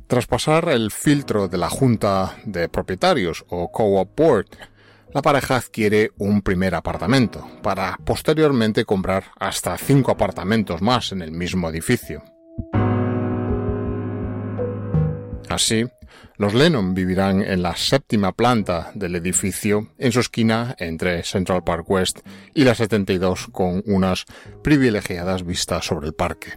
Tras pasar el filtro de la Junta de Propietarios o Co-op Board, la pareja adquiere un primer apartamento, para posteriormente comprar hasta 5 apartamentos más en el mismo edificio. Así, los Lennon vivirán en la 7ª planta del edificio, en su esquina entre Central Park West y la 72, con unas privilegiadas vistas sobre el parque.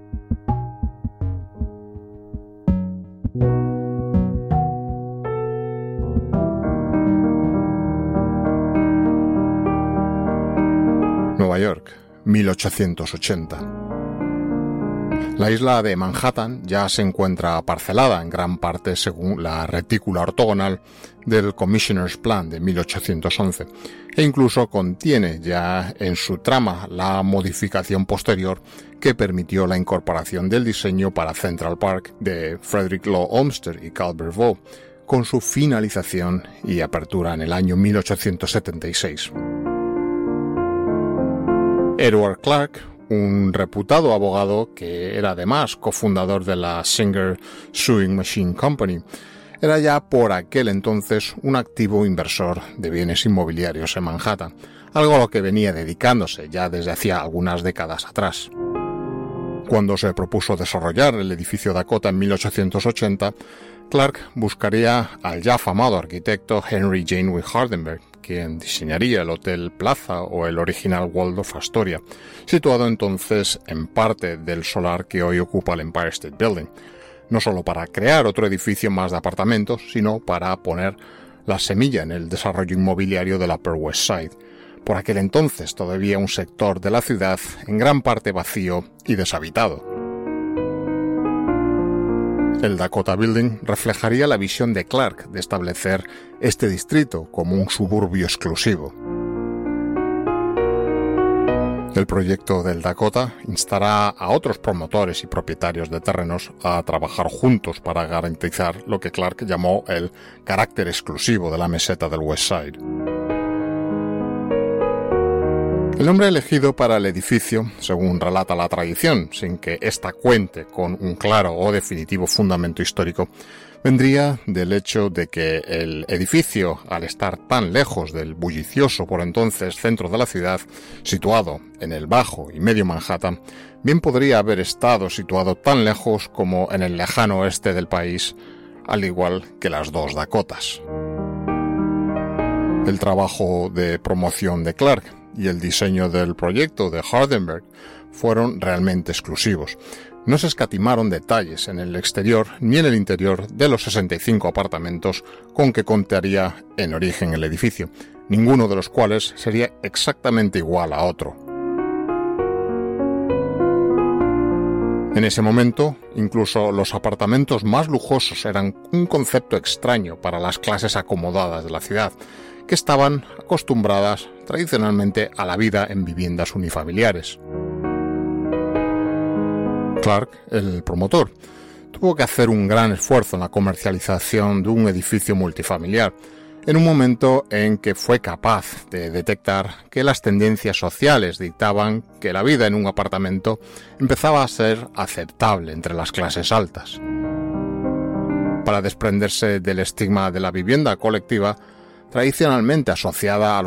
Nueva York, 1880. La isla de Manhattan ya se encuentra parcelada en gran parte según la retícula ortogonal del Commissioner's Plan de 1811 e incluso contiene ya en su trama la modificación posterior que permitió la incorporación del diseño para Central Park de Frederick Law Olmsted y Carl Vervaux, con su finalización y apertura en el año 1876. Edward Clark, un reputado abogado que era además cofundador de la Singer Sewing Machine Company, era ya por aquel entonces un activo inversor de bienes inmobiliarios en Manhattan, algo a lo que venía dedicándose ya desde hacía algunas décadas atrás. Cuando se propuso desarrollar el edificio Dakota en 1880, Clark buscaría al ya afamado arquitecto Henry Janeway Hardenbergh, quien diseñaría el Hotel Plaza o el original Waldorf Astoria, situado entonces en parte del solar que hoy ocupa el Empire State Building, no solo para crear otro edificio más de apartamentos, sino para poner la semilla en el desarrollo inmobiliario del Upper West Side, por aquel entonces todavía un sector de la ciudad en gran parte vacío y deshabitado. El Dakota Building reflejaría la visión de Clark de establecer este distrito como un suburbio exclusivo. El proyecto del Dakota instará a otros promotores y propietarios de terrenos a trabajar juntos para garantizar lo que Clark llamó el carácter exclusivo de la meseta del West Side. El nombre elegido para el edificio, según relata la tradición, sin que ésta cuente con un claro o definitivo fundamento histórico, vendría del hecho de que el edificio, al estar tan lejos del bullicioso por entonces centro de la ciudad, situado en el Bajo y Medio Manhattan, bien podría haber estado situado tan lejos como en el lejano oeste del país, al igual que las dos Dakotas. El trabajo de promoción de Clark y el diseño del proyecto de Hardenbergh fueron realmente exclusivos. No se escatimaron detalles en el exterior ni en el interior de los 65 apartamentos con que contaría en origen el edificio, ninguno de los cuales sería exactamente igual a otro. En ese momento, incluso los apartamentos más lujosos eran un concepto extraño para las clases acomodadas de la ciudad, que estaban acostumbradas tradicionalmente a la vida en viviendas unifamiliares. Clark, el promotor, tuvo que hacer un gran esfuerzo en la comercialización de un edificio multifamiliar, en un momento en que fue capaz de detectar que las tendencias sociales dictaban que la vida en un apartamento empezaba a ser aceptable entre las clases altas. Para desprenderse del estigma de la vivienda colectiva, tradicionalmente asociada a